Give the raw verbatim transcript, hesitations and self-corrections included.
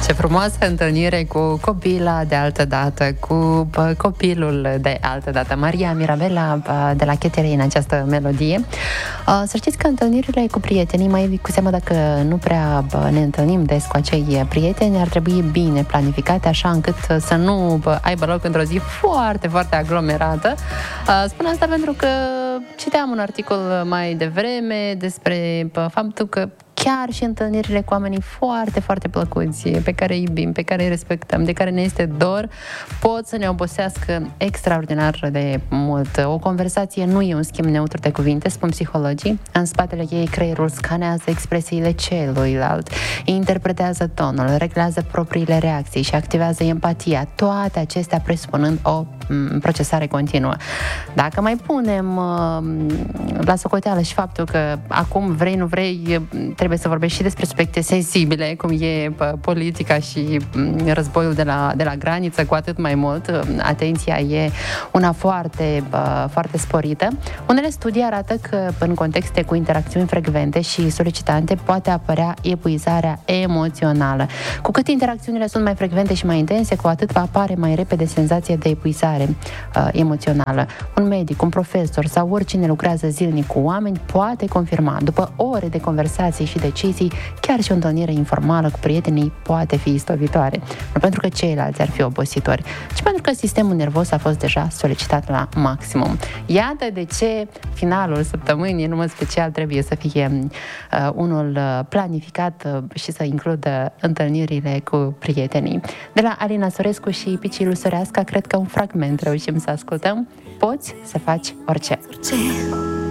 Ce frumoasă întâlnire cu copila de altă dată, cu copilul de altă dată. Maria Mirabela de la Cheterei în această melodie. Să știți că întâlnirile cu prietenii, mai cu seamă dacă nu prea ne întâlnim des cu acei prieteni, ar trebui bine planificate, așa încât să nu aibă loc într-o zi foarte, foarte aglomerată. Spun asta pentru că citeam un articol mai devreme despre faptul că chiar și întâlnirile cu oamenii foarte, foarte plăcuți, pe care îi iubim, pe care îi respectăm, de care ne este dor, pot să ne obosească extraordinar de mult. O conversație nu e un schimb neutru de cuvinte, spun psihologii. În spatele ei, creierul scanează expresiile celuilalt, interpretează tonul, reglează propriile reacții și activează empatia. Toate acestea presupunând o procesare continuă. Dacă mai punem la socoteală și faptul că acum, vrei, nu vrei, trebuie să vorbești și despre subiecte sensibile, cum e politica și războiul de la, de la graniță, cu atât mai mult, atenția e una foarte, foarte sporită. Unele studii arată că în contexte cu interacțiuni frecvente și solicitante poate apărea epuizarea emoțională. Cu cât interacțiunile sunt mai frecvente și mai intense, cu atât va apare mai repede senzația de epuizare uh, emoțională. Un medic, un profesor sau oricine lucrează zilnic cu oameni poate confirma. După ore de conversații și decizii, chiar și o întâlnire informală cu prietenii poate fi istovitoare. Nu pentru că ceilalți ar fi obositori, ci pentru că sistemul nervos a fost deja solicitat la maximum. Iată de ce finalul săptămânii, în mod special, trebuie să fie uh, unul planificat uh, și să includă întâlnirile cu prietenii. De la Alina Sorescu și Picilu Soreasca, cred că un fragment reușim să ascultăm. Poți să faci orice.